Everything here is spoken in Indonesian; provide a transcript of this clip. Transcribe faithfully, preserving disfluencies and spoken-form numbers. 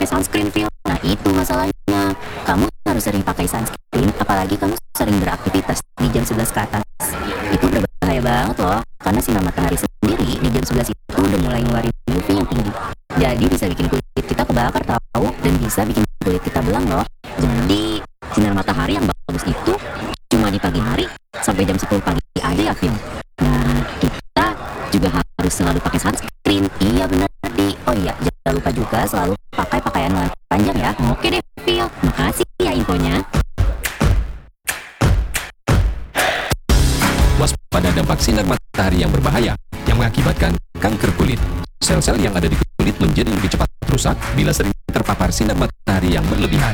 pakai sunscreen, Phil. Nah itu masalahnya, kamu harus sering pakai sunscreen, apalagi kamu sering beraktivitas di jam sebelas ke atas. Itu berbahaya banget loh, karena sinar matahari sendiri di jam sebelas itu udah mulai ngeluarin U V yang tinggi. Jadi bisa bikin kulit kita kebakar tahu, dan bisa bikin kulit kita belang loh. Jadi sinar matahari yang bagus itu cuma di pagi hari sampai jam sepuluh pagi aja ya, Phil. Nah kita juga harus selalu pakai sunscreen. Iya benar di. Oh iya, jangan lupa juga selalu pakai pakaian lengan panjang ya. Oke deh, Phil. Makasih ya infonya. Waspada dampak sinar matahari yang berbahaya yang mengakibatkan kanker kulit. Sel-sel yang ada di kulit menjadi lebih cepat rusak bila sering terpapar sinar matahari yang berlebihan.